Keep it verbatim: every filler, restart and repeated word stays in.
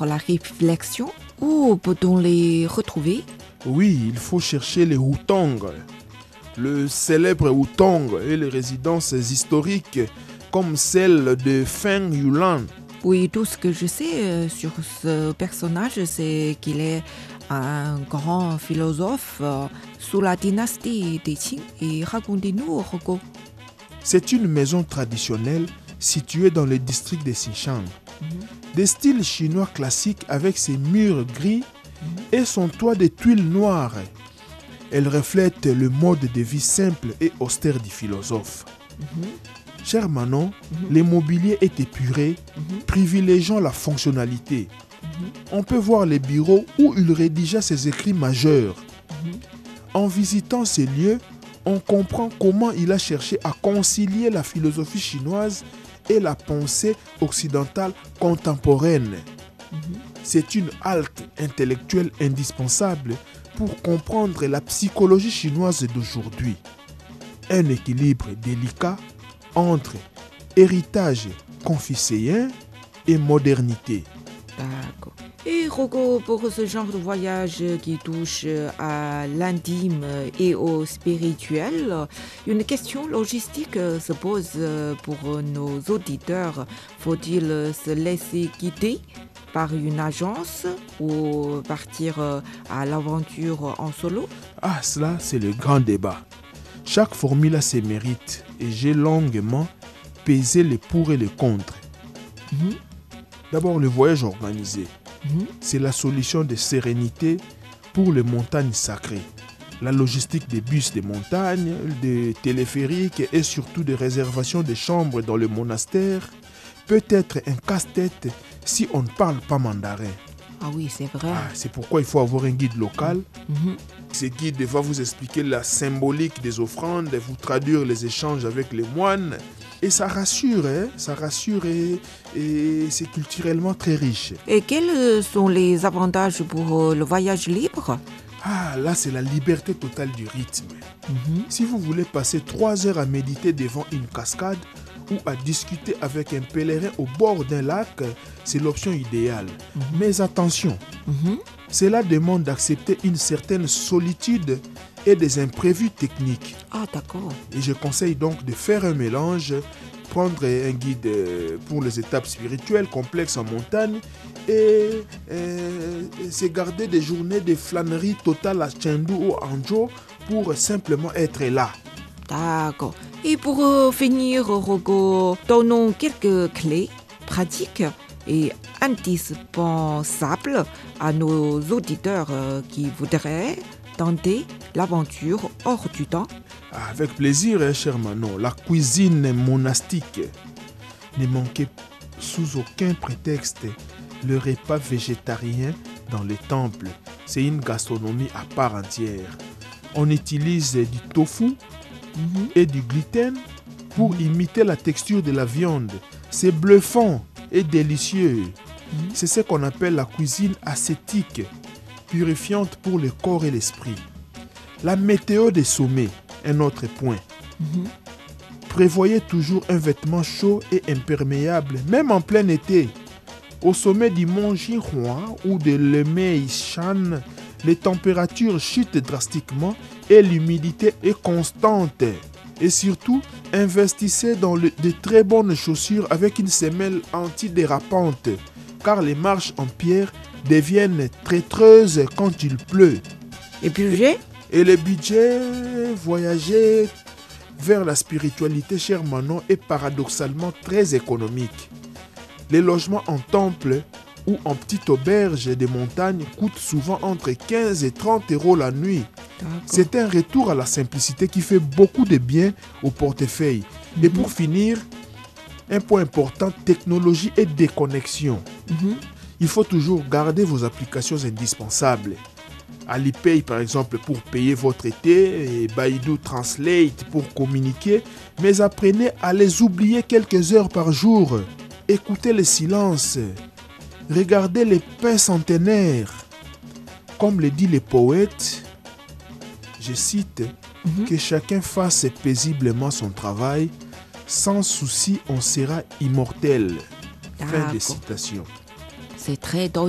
pour la réflexion. Où peut-on les retrouver? Oui, il faut chercher les Hutong, le célèbre Hutong et les résidences historiques comme celle de Feng Yulan. Oui, tout ce que je sais euh, sur ce personnage, c'est qu'il est un grand philosophe euh, sous la dynastie des Qing. Et racontez-nous, Rocco. C'est une maison traditionnelle située dans le district de Xinjiang. Mm-hmm. De style chinois classique avec ses murs gris mm-hmm. et son toit de tuiles noires. Elle reflète le mode de vie simple et austère du philosophe. Mm-hmm. Cher Manon, mm-hmm. l'immobilier est épuré, mm-hmm. privilégiant la fonctionnalité. Mm-hmm. On peut voir les bureaux où il rédigea ses écrits majeurs. Mm-hmm. En visitant ces lieux, on comprend comment il a cherché à concilier la philosophie chinoise et la pensée occidentale contemporaine. Mm-hmm. C'est une halte intellectuelle indispensable pour comprendre la psychologie chinoise d'aujourd'hui. Un équilibre délicat entre héritage confucéen et modernité. D'accord. Et Rocco, pour ce genre de voyage qui touche à l'intime et au spirituel, une question logistique se pose pour nos auditeurs. Faut-il se laisser guider par une agence ou partir à l'aventure en solo? Ah, cela, c'est le grand débat. Chaque formule a ses mérites et j'ai longuement pesé les pour et les contre. Mm-hmm. D'abord, le voyage organisé. Mmh. C'est la solution de sérénité pour les montagnes sacrées. La logistique des bus des montagnes, des téléphériques et surtout des réservations de chambres dans le monastère peut être un casse-tête si on ne parle pas mandarin. Ah oui, c'est vrai. Ah, c'est pourquoi il faut avoir un guide local. Mmh. Ce guide va vous expliquer la symbolique des offrandes, vous traduire les échanges avec les moines. Et ça rassure, hein? ça rassure et, et c'est culturellement très riche. Et quels sont les avantages pour le voyage libre? Ah, là, c'est la liberté totale du rythme. Mm-hmm. Si vous voulez passer trois heures à méditer devant une cascade ou à discuter avec un pèlerin au bord d'un lac, c'est l'option idéale. Mm-hmm. Mais attention, mm-hmm. cela demande d'accepter une certaine solitude et des imprévus techniques. Ah, d'accord. Et je conseille donc de faire un mélange, prendre un guide pour les étapes spirituelles complexes en montagne et, euh, et se garder des journées de flânerie totale à Chengdu ou Hangzhou pour simplement être là. D'accord. Et pour euh, finir, Rocco, donnons quelques clés pratiques et indispensables à nos auditeurs euh, qui voudraient tenter l'aventure hors du temps. Avec plaisir, hein, cher Manon. La cuisine monastique. Ne manquez sous aucun prétexte le repas végétarien dans les temples. C'est une gastronomie à part entière. On utilise du tofu mm-hmm. et du gluten pour mm-hmm. imiter la texture de la viande. C'est bluffant et délicieux. Mm-hmm. C'est ce qu'on appelle la cuisine ascétique, purifiante pour le corps et l'esprit. La météo des sommets, un autre point. Mm-hmm. Prévoyez toujours un vêtement chaud et imperméable, même en plein été. Au sommet du mont Jinhua ou de l'Emeishan, les températures chutent drastiquement et l'humidité est constante. Et surtout, investissez dans le, de très bonnes chaussures avec une semelle antidérapante, car les marches en pierre deviennent traîtreuses quand il pleut. Et budget? Et le budget, voyager vers la spiritualité, cher Manon, est paradoxalement très économique. Les logements en temple ou en petite auberge des montagnes coûtent souvent entre quinze et trente euros la nuit. D'accord. C'est un retour à la simplicité qui fait beaucoup de bien au portefeuille. Mm-hmm. Et pour finir, un point important, technologie et déconnexion. Mm-hmm. Il faut toujours garder vos applications indispensables. Alipay, par exemple, pour payer votre été, et Baidu Translate pour communiquer, mais apprenez à les oublier quelques heures par jour. Écoutez le silence. Regardez les pins centenaires. Comme le dit le poète, je cite, mm-hmm. que chacun fasse paisiblement son travail, sans souci on sera immortel. D'accord. Fin de citation. C'est très